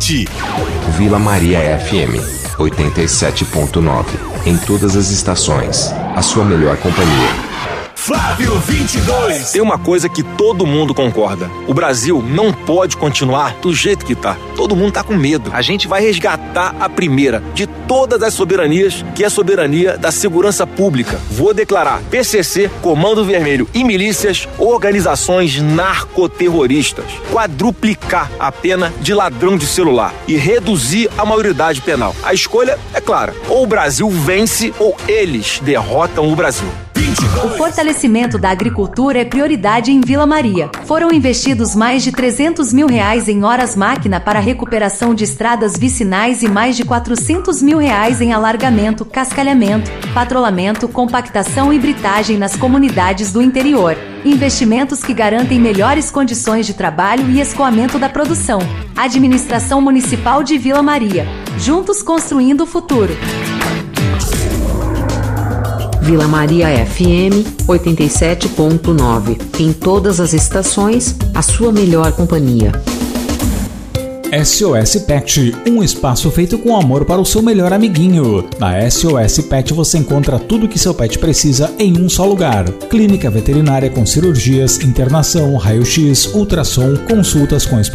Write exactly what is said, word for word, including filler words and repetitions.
Pet. Vila Maria F M oitenta e sete ponto nove. Em todas as estações, a sua melhor companhia. Flávio vinte e dois. Tem uma coisa que todo mundo concorda: o Brasil não pode continuar do jeito que tá. Todo mundo tá com medo. A gente vai resgatar a primeira de todas as soberanias, que é a soberania da segurança pública. Vou declarar P C C, Comando Vermelho e milícias organizações narcoterroristas. Quadruplicar a pena de ladrão de celular e reduzir a maioridade penal. A escolha é clara: ou o Brasil vence ou eles derrotam o Brasil. O fortalecimento da agricultura é prioridade em Vila Maria. Foram investidos mais de trezentos mil reais em horas-máquina para a recuperação de estradas vicinais e mais de quatrocentos mil reais em alargamento, cascalhamento, patrulhamento, compactação e britagem nas comunidades do interior. Investimentos que garantem melhores condições de trabalho e escoamento da produção. Administração Municipal de Vila Maria. Juntos construindo o futuro. Vila Maria F M oitenta e sete ponto nove. Em todas as estações, a sua melhor companhia. S O S Pet, um espaço feito com amor para o seu melhor amiguinho. Na S O S Pet você encontra tudo que seu pet precisa em um só lugar. Clínica veterinária com cirurgias, internação, raio-x, ultrassom, consultas com especialistas.